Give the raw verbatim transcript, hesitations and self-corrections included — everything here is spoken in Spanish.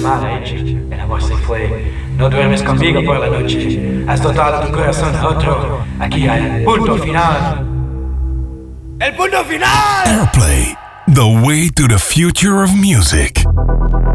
mal hecho. La voz se fue. No duermes conmigo por la noche. Has dotado tu corazón roto. Aquí hay punto final. ¡El punto final! Airplay, the way to the future of music.